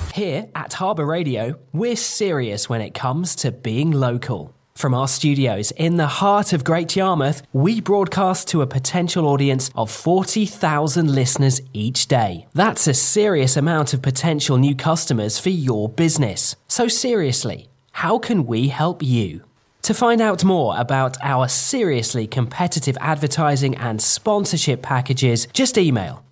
Here at Harbour Radio, we're serious when it comes to being local. From our studios in the heart of Great Yarmouth, we broadcast to a potential audience of 40,000 listeners each day. That's a serious amount of potential new customers for your business. So seriously, how can we help you? To find out more about our seriously competitive advertising and sponsorship packages, just email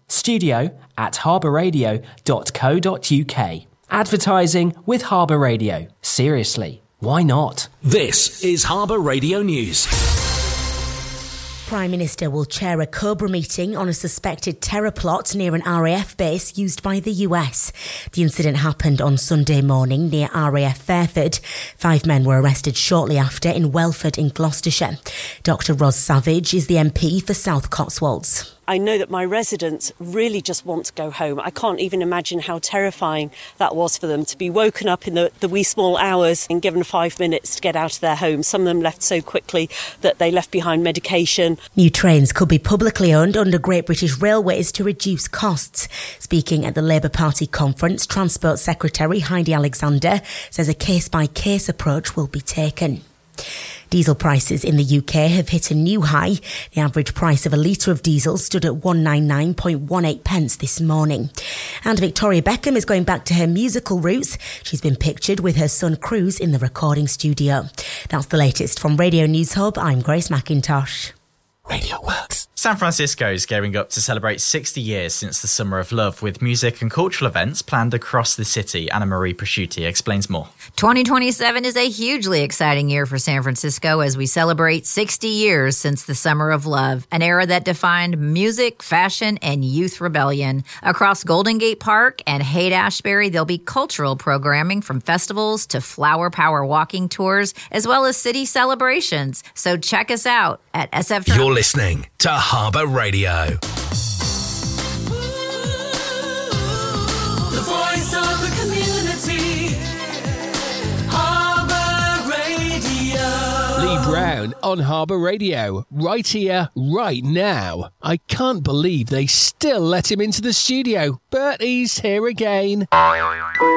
studio@harbourradio.co.uk. Advertising with Harbour Radio. Seriously, why not? This is Harbour Radio News. Prime Minister will chair a Cobra meeting on a suspected terror plot near an RAF base used by the US. The incident happened on Sunday morning near RAF Fairford. 5 men were arrested shortly after in Welford in Gloucestershire. Dr Ros Savage is the MP for South Cotswolds. I know that my residents really just want to go home. I can't even imagine how terrifying that was for them to be woken up in the wee small hours and given 5 minutes to get out of their homes. Some of them left so quickly that they left behind medication. New trains could be publicly owned under Great British Railways to reduce costs. Speaking at the Labour Party conference, Transport Secretary Heidi Alexander says a case-by-case approach will be taken. Diesel prices in the UK have hit a new high. The average price of a litre of diesel stood at 199.18 pence this morning. And Victoria Beckham is going back to her musical roots. She's been pictured with her son Cruz in the recording studio. That's the latest from Radio News Hub. I'm Grace McIntosh. Radio Works. San Francisco is gearing up to celebrate 60 years since the Summer of Love, with music and cultural events planned across the city. Anna Marie Prosciutti explains more. 2027 is a hugely exciting year for San Francisco as we celebrate 60 years since the Summer of Love, an era that defined music, fashion, and youth rebellion. Across Golden Gate Park and Haight-Ashbury, there'll be cultural programming from festivals to Flower Power walking tours, as well as city celebrations. So check us out at SF. You're listening to Harbour Radio. The voice of the community. Harbour Radio. Lee Brown on Harbour Radio, right here, right now. I can't believe they still let him into the studio, but he's here again.